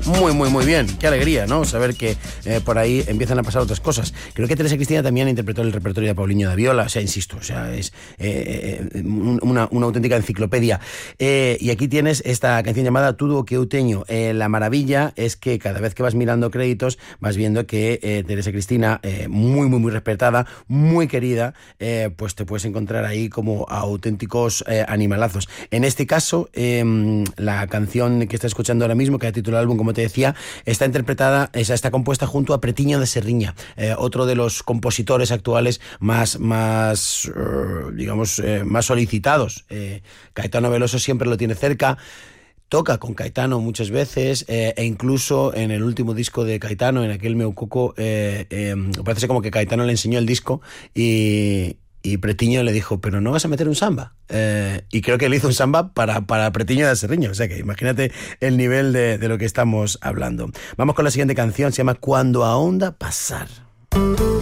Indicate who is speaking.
Speaker 1: muy bien. Qué alegría, ¿no? Saber que por ahí empiezan a pasar otras cosas. Creo que Teresa Cristina también interpretó el repertorio de Paulinho da Viola. O sea, insisto, o sea, es una auténtica enciclopedia. Y aquí tienes esta canción llamada Tudo o que eu teño. La maravilla es que cada vez que vas mirando créditos vas viendo que Teresa Cristina, muy respetada, muy querida, pues te puedes encontrar ahí como auténticos animalazos. En este caso, la canción que estás escuchando ahora mismo, que ha titulado el álbum, como te decía, está compuesta junto a Pretiño de Serriña, otro de los compositores actuales más solicitados. Caetano Veloso siempre lo tiene cerca. Toca con Caetano muchas veces, e incluso en el último disco de Caetano, en aquel Meu Coco, parece como que Caetano le enseñó el disco y Pretiño le dijo, pero no vas a meter un samba. Y creo que le hizo un samba para Pretiño de Serriño. O sea que imagínate el nivel de lo que estamos hablando. Vamos con la siguiente canción, se llama Cuando a Onda Pasar.